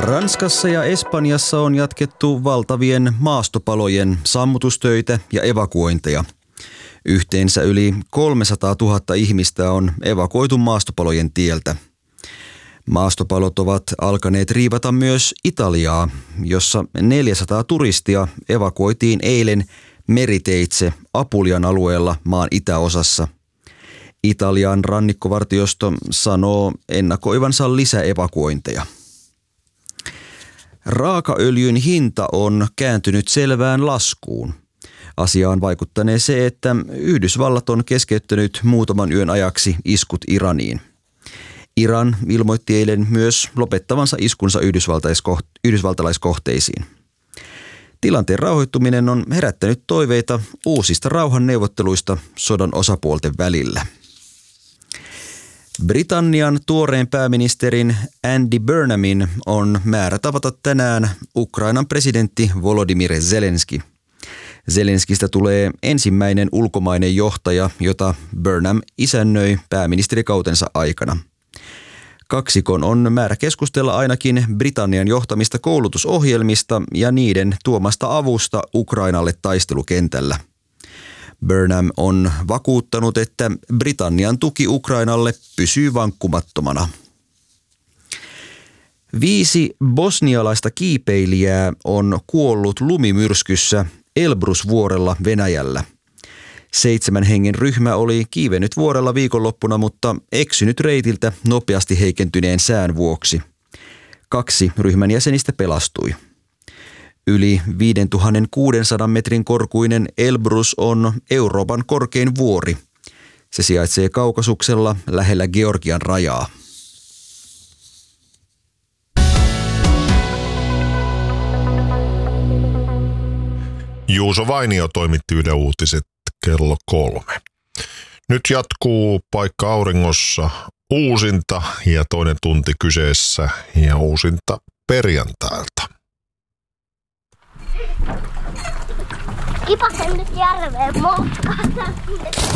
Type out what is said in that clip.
Ranskassa ja Espanjassa on jatkettu valtavien maastopalojen sammutustöitä ja evakuointeja. Yhteensä yli 300 000 ihmistä on evakuoitu maastopalojen tieltä. Maastopalot ovat alkaneet riivata myös Italiaa, jossa 400 turistia evakuoitiin eilen meriteitse Apulian alueella maan itäosassa. Italian rannikkovartiosto sanoo ennakoivansa lisäevakuointeja. Raakaöljyn hinta on kääntynyt selvään laskuun. Asiaan vaikuttanee se, että Yhdysvallat on keskeyttänyt muutaman yön ajaksi iskut Iraniin. Iran ilmoitti eilen myös lopettavansa iskunsa yhdysvaltalaiskohteisiin. Tilanteen rauhoittuminen on herättänyt toiveita uusista rauhanneuvotteluista sodan osapuolten välillä. Britannian tuoreen pääministerin Andy Burnhamin on määrä tavata tänään Ukrainan presidentti Volodymyr Zelenski. Zelenskistä tulee ensimmäinen ulkomainen johtaja, jota Burnham isännöi pääministerikautensa aikana. Kaksikon on määrä keskustella ainakin Britannian johtamista koulutusohjelmista ja niiden tuomasta avusta Ukrainalle taistelukentällä. Burnham on vakuuttanut, että Britannian tuki Ukrainalle pysyy vankkumattomana. 5 bosnialaista kiipeilijää on kuollut lumimyrskyssä Elbrusvuorella Venäjällä. 7 hengen ryhmä oli kiivennyt vuorella viikonloppuna, mutta eksynyt reitiltä nopeasti heikentyneen sään vuoksi. 2 ryhmän jäsenistä pelastui. Yli 5600 metrin korkuinen Elbrus on Euroopan korkein vuori. Se sijaitsee Kaukasuksella lähellä Georgian rajaa. Juuso Vainio toimitti Yle Uutiset kello 3. Nyt jatkuu Paikka auringossa uusinta ja toinen tunti kyseessä ja uusinta perjantailta. Kipasen nyt järveen motkata.